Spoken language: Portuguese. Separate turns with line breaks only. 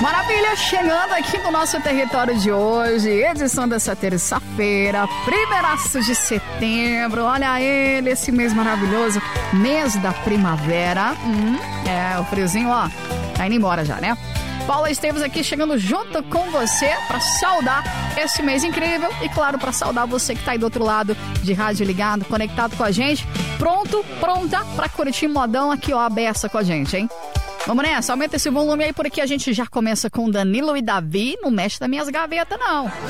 Maravilha, chegando aqui no nosso território de hoje, edição dessa terça-feira, 1º de setembro, olha ele, esse mês maravilhoso, mês da primavera, o friozinho, ó, tá indo embora já, né? Paula Esteves aqui chegando junto com você para saudar esse mês incrível e, claro, para saudar você que tá aí do outro lado de rádio ligado, conectado com a gente, pronta para curtir modão aqui, ó, a beça com a gente, hein? Vamos nessa, aumenta esse volume aí, porque a gente já começa com Danilo e Davi, não mexe nas minhas gavetas, não.